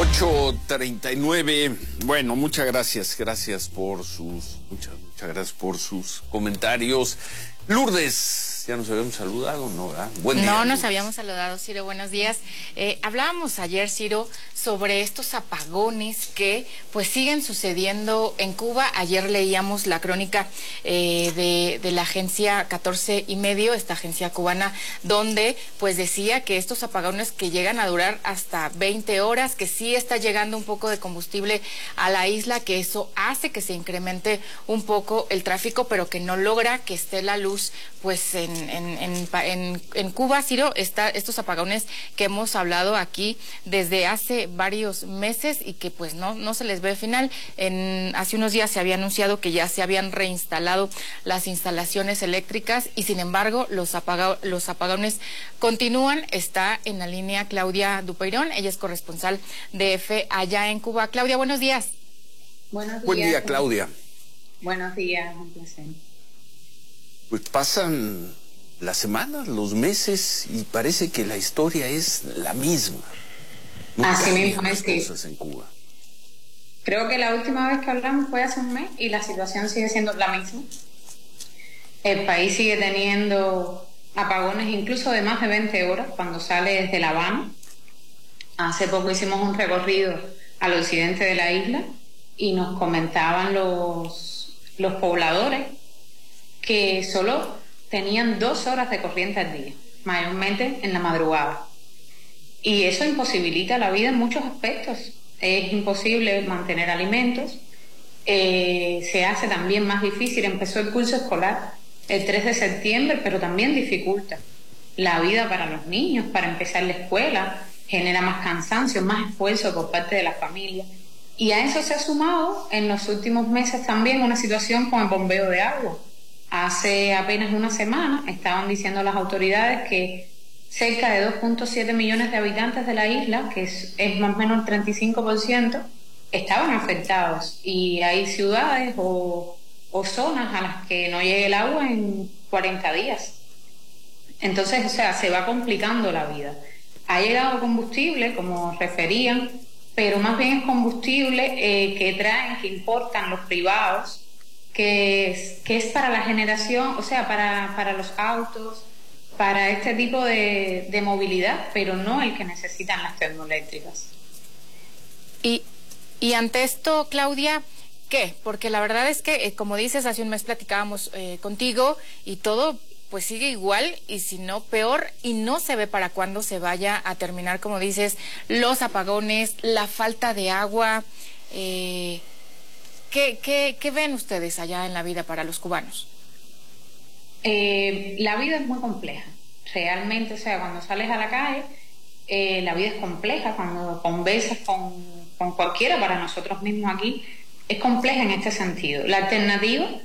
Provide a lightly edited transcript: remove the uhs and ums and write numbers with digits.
8:39. Bueno, muchas gracias por muchas gracias por sus comentarios. Lourdes, ya nos habíamos saludado, ¿no? ¿Verdad? Buen día. No, nos Lourdes. habíamos saludado, Ciro, buenos días. Hablábamos ayer, Ciro, sobre estos apagones que pues siguen sucediendo en Cuba. Ayer leíamos la crónica de la agencia 14 y medio, esta agencia cubana, donde pues decía que estos apagones que llegan a durar hasta 20 horas, que sí está llegando un poco de combustible a la isla, que eso hace que se incremente un poco el tráfico, pero que no logra que esté la luz pues en Cuba, Ciro. Estos apagones que hemos hablado aquí desde hace varios meses y que pues no se les ve final. Hace unos días se había anunciado que ya se habían reinstalado las instalaciones eléctricas y sin embargo los apagones continúan. Está en la línea Claudia Dupeirón, ella es corresponsal de EFE allá en Cuba. Claudia, buenos días. Buenos días. Buen día, Claudia. Buenos días, un placer. Pues pasan las semanas, los meses y parece que la historia es la misma. No Así mismo cambian es, las sí. cosas en Cuba. Creo que la última vez que hablamos fue hace un mes y la situación sigue siendo la misma. El país sigue teniendo apagones incluso de más de 20 horas cuando sale desde La Habana. Hace poco hicimos un recorrido al occidente de la isla y nos comentaban los pobladores que solo tenían 2 horas de corriente al día, mayormente en la madrugada. Y eso imposibilita la vida en muchos aspectos. Es imposible mantener alimentos, se hace también más difícil. Empezó el curso escolar el 3 de septiembre, pero también dificulta la vida para los niños, para empezar la escuela, genera más cansancio, más esfuerzo por parte de las familias. Y a eso se ha sumado en los últimos meses también una situación con el bombeo de agua. Hace apenas una semana estaban diciendo las autoridades que cerca de 2.7 millones de habitantes de la isla, que es más o menos el 35%, estaban afectados. Y hay ciudades o zonas a las que no llega el agua en 40 días. Entonces, o sea, se va complicando la vida. Ha llegado combustible, como referían, pero más bien es combustible que traen, que importan los privados, que es para la generación, o sea, para los autos, para este tipo de movilidad, pero no el que necesitan las termoeléctricas. Y ante esto, Claudia, ¿qué? Porque la verdad es que, como dices, hace un mes platicábamos contigo y todo pues sigue igual y si no peor, y no se ve para cuándo se vaya a terminar, como dices, los apagones, la falta de agua. ¿Qué ven ustedes allá en la vida para los cubanos? La vida es muy compleja, realmente. O sea, cuando sales a la calle, la vida es compleja. Cuando conversas con cualquiera, para nosotros mismos aquí, es compleja en este sentido. La alternativa